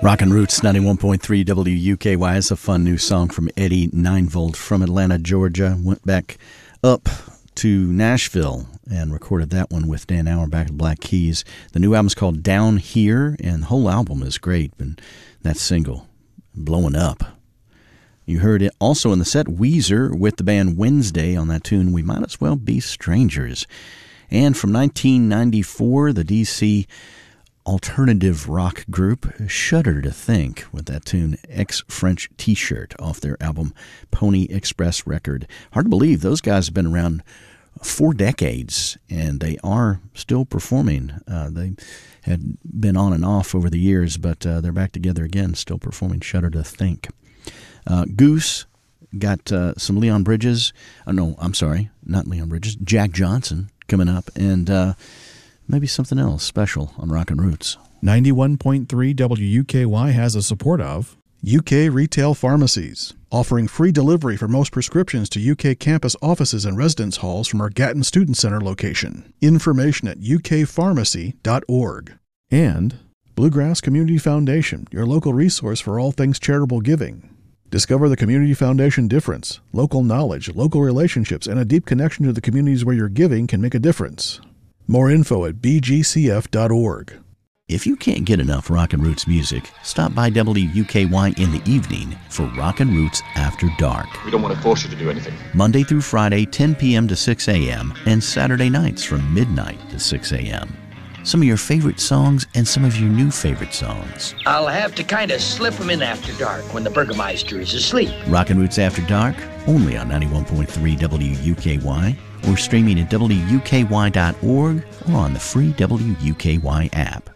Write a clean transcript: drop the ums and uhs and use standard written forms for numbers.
Rockin' Roots 91.3 WUKY is a fun new song from Eddie Ninevold from Atlanta, Georgia. Went back up to Nashville and recorded that one with Dan Auerbach at Black Keys. The new album's called Down Here, and the whole album is great. And that single, Blowing Up. You heard it also in the set, Weezer with the band Wednesday on that tune, We Might As Well Be Strangers. And from 1994, the DC alternative rock group Shudder to Think with that tune Ex-French T-Shirt off their album Pony Express record. Hard to believe those guys have been around 4 decades and they are still performing. They had been on and off over the years, but they're back together again, still performing Shudder to Think. Goose got some Leon Bridges. Not Leon Bridges. Jack Johnson coming up, and maybe something else special on Rockin' Roots. 91.3 WUKY has the support of UK Retail Pharmacies, offering free delivery for most prescriptions to UK campus offices and residence halls from our Gatton Student Center location. Information at ukpharmacy.org. And Bluegrass Community Foundation, your local resource for all things charitable giving. Discover the Community Foundation difference. Local knowledge, local relationships, and a deep connection to the communities where your giving can make a difference. More info at bgcf.org. If you can't get enough Rockin' Roots music, stop by WUKY in the evening for Rockin' Roots After Dark. We don't want to force you to do anything. Monday through Friday, 10 p.m. to 6 a.m., and Saturday nights from midnight to 6 a.m. Some of your favorite songs and some of your new favorite songs. I'll have to kind of slip them in after dark when the Burgermeister is asleep. Rockin' Roots After Dark, only on 91.3 WUKY, or streaming at WUKY.org or on the free WUKY app.